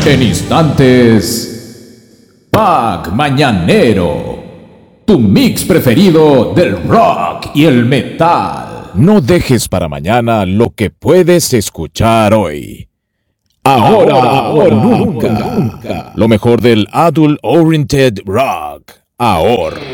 En instantes, Pack Mañanero, tu mix preferido del rock y el metal. No dejes para mañana lo que puedes escuchar hoy. Ahora o nunca. Lo mejor del Adult Oriented Rock. Ahora.